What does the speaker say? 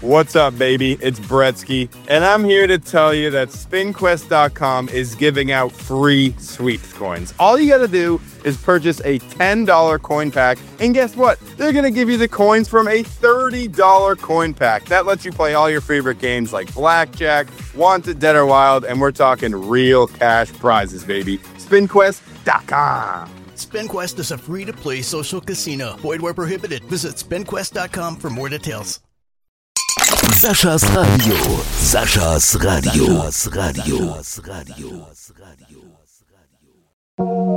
What's up, baby? It's Bretsky, and I'm here to tell you that SpinQuest.com is giving out free sweeps coins. All you gotta do is purchase a $10 coin pack, and guess what? They're gonna give you the coins from a $30 coin pack. That lets you play all your favorite games like Blackjack, Wanted, Dead or Wild, and we're talking real cash prizes, baby. SpinQuest.com. SpinQuest is a free-to-play social casino. Void where prohibited. Visit SpinQuest.com for more details. Saschas Radio. Saschas Radio. Saschas Radio.